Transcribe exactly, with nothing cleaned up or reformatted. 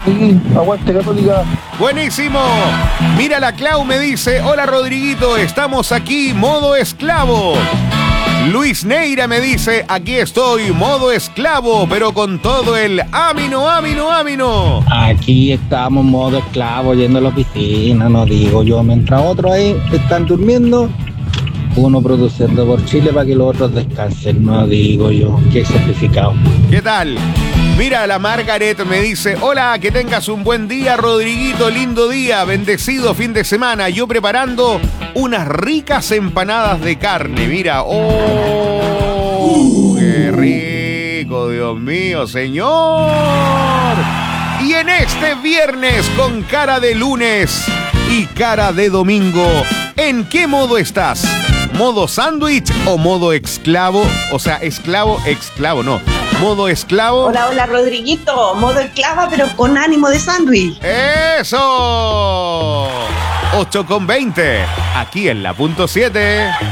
Sí, aguante Católica. Buenísimo. Mira, la Clau me dice, hola Rodriguito, estamos aquí, modo esclavo. Luis Neira me dice, aquí estoy, modo esclavo, pero con todo el amino, amino, amino. Aquí estamos modo esclavo yendo a la oficina, no digo yo, mientras otros ahí están durmiendo, uno produciendo por Chile para que los otros descansen, no digo yo, qué sacrificado. ¿Qué tal? Mira, la Margaret me dice, hola, que tengas un buen día, Rodriguito, lindo día, bendecido fin de semana. Yo preparando unas ricas empanadas de carne, mira, ¡oh! ¡Qué rico, Dios mío, señor! Y en este viernes, con cara de lunes y cara de domingo, ¿en qué modo estás? ¿Modo sándwich o modo esclavo? O sea, esclavo, esclavo, no. Modo esclavo. Hola, hola, Rodriguito. Modo esclava, pero con ánimo de sándwich. ¡Eso! ocho con veinte. Aquí en la punto siete.